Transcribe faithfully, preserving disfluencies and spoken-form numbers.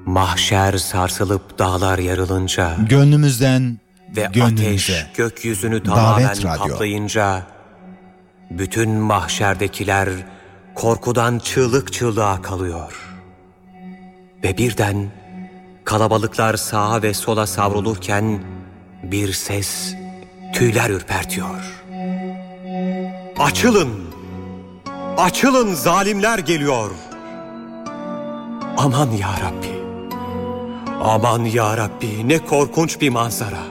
Mahşer sarsılıp dağlar yarılınca, gönlümüzden ve gönlümüze ateş gökyüzünü tamamen Davet Radyo. kaplayınca, bütün mahşerdekiler korkudan çığlık çığlığa kalıyor. Ve birden kalabalıklar sağa ve sola savrulurken bir ses tüyler ürpertiyor. Açılın! Açılın, zalimler geliyor! Aman ya Rabbi! Aman ya Rabbi, ne korkunç bir manzara!